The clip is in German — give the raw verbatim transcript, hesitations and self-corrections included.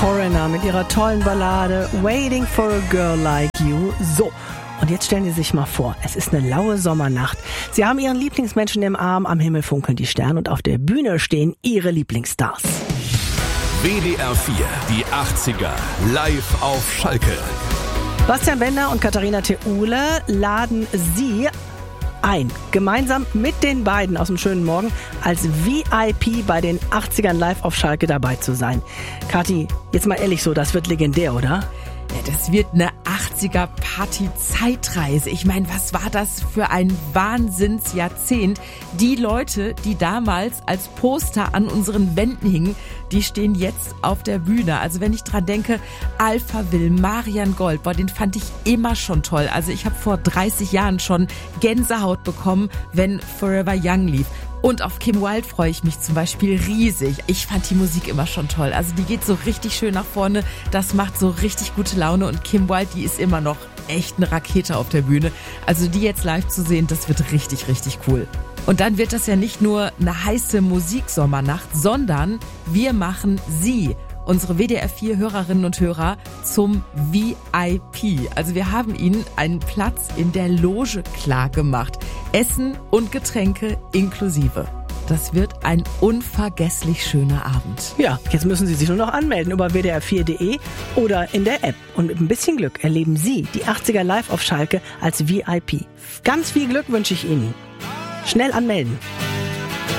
Foreigner mit ihrer tollen Ballade Waiting for a Girl Like You. So, und jetzt stellen Sie sich mal vor, es ist eine laue Sommernacht. Sie haben Ihren Lieblingsmenschen im Arm, am Himmel funkeln die Sterne und auf der Bühne stehen Ihre Lieblingsstars. W D R vier, die achtziger, live auf Schalke. Bastian Bender und Katharina Theule laden Sie ein, gemeinsam mit den beiden aus dem schönen Morgen als V I P bei den achtzigern live auf Schalke dabei zu sein. Kathi, jetzt mal ehrlich so, das wird legendär, oder? Ja, das wird eine achtziger-Party-Zeitreise. Ich meine, was war das für ein Wahnsinnsjahrzehnt? Die Leute, die damals als Poster an unseren Wänden hingen, die stehen jetzt auf der Bühne. Also wenn ich dran denke, Alphaville, Marian Gold, boah, den fand ich immer schon toll. Also ich habe vor dreißig Jahren schon Gänsehaut bekommen, wenn Forever Young lief. Und auf Kim Wilde freue ich mich zum Beispiel riesig. Ich fand die Musik immer schon toll. Also die geht so richtig schön nach vorne. Das macht so richtig gute Laune. Und Kim Wilde, die ist immer noch echt eine Rakete auf der Bühne. Also die jetzt live zu sehen, das wird richtig, richtig cool. Und dann wird das ja nicht nur eine heiße Musiksommernacht, sondern wir machen sie, unsere W D R vier Hörerinnen und Hörer, zum V I P. Also wir haben ihnen einen Platz in der Loge klar gemacht. Essen und Getränke inklusive. Das wird ein unvergesslich schöner Abend. Ja, jetzt müssen Sie sich nur noch anmelden über w d r vier punkt d e oder in der App. Und mit ein bisschen Glück erleben Sie die achtziger live auf Schalke als V I P. Ganz viel Glück wünsche ich Ihnen. Schnell anmelden.